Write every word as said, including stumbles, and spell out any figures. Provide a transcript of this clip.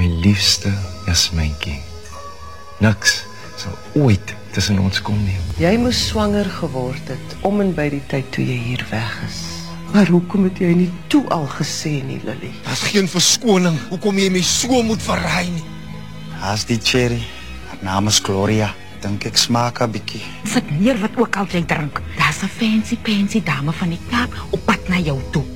my liefste Jasmijntjie. Niks sal ooit tussen ons kom nie. Jy moes swanger geword het, om en by die tyd toe jy hier weg is. Maar hoekom het jy nie toe al gesê nie, Lily? Daar's geen verskoning, hoekom jy my so moet verraai nie. Haas die cherry, haar naam is Gloria. Dink ek smaak 'n bietjie. Sit neer wat ook al jy drink. Daar's 'n fancy pansy dame van die Kaap op pad na jou toe.